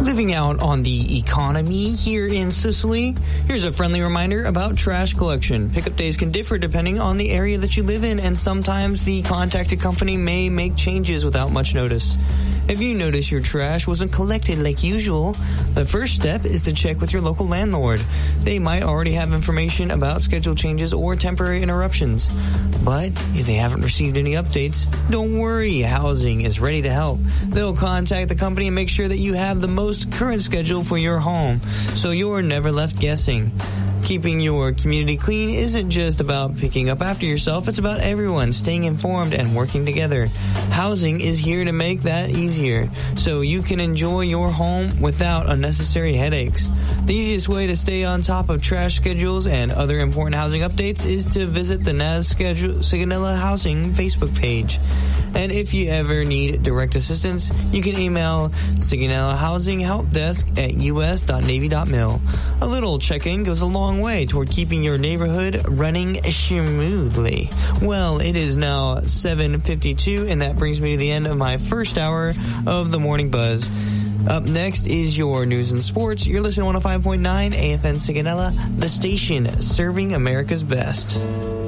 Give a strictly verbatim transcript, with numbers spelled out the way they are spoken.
Living out on the economy here in Sicily? Here's a friendly reminder about trash collection. Pickup days can differ depending on the area that you live in, and sometimes the contacted company may make changes without much notice. If you notice your trash wasn't collected like usual, the first step is to check with your local landlord. They might already have information about schedule changes or temporary interruptions. But if they haven't received any updates, don't worry, Housing is ready to help. They'll contact the company and make sure that you have the most current schedule for your home, so you're never left guessing. Keeping your community clean isn't just about picking up after yourself, it's about everyone staying informed and working together. Housing is here to make that easier, so you can enjoy your home without unnecessary headaches. The easiest way to stay on top of trash schedules and other important housing updates is to visit the N A S schedule, Sigonella Housing Facebook page. And if you ever need direct assistance, you can email Sigonella Housing Help Desk at u s dot navy dot mil. A little check-in goes a long way toward keeping your neighborhood running smoothly. Well, it is now seven fifty-two, and that brings me to the end of my first hour of the Morning Buzz. Up next is your news and sports. You're listening to one oh five point nine A F N Sigonella, the station serving America's best.